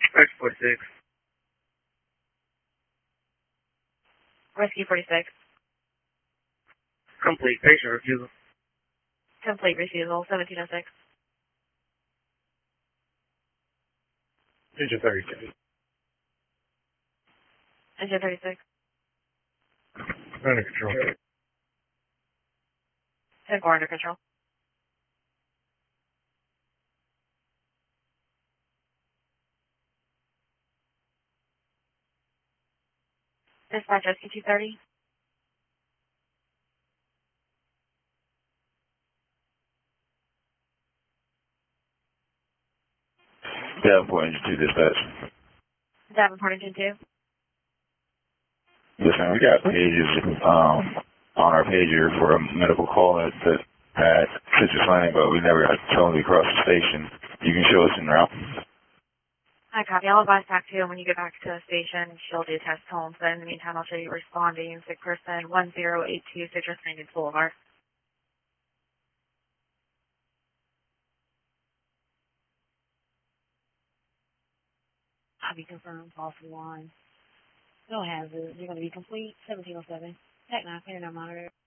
X46. Rescue 46. Complete patient refusal. Complete refusal, 1706. Engine 36. Engine 36. Under control. 10-4 under control. Dispatch Rescue 230. Davenport Engine 2 dispatch. Davenport Engine 2. Yes, ma'am. We got pages on our pager for a medical call at Citrus Lane, but we never got told to cross the station. You can show us in route. Hi, copy. I'll advise back to you when you get back to the station. She'll do test home. So in the meantime, I'll show you responding. Sick person 1082 Citrus Lane Boulevard. Copy confirmed. Policy 1. No hazard. You're going to be complete. 1707. Tech 9, clear no monitor.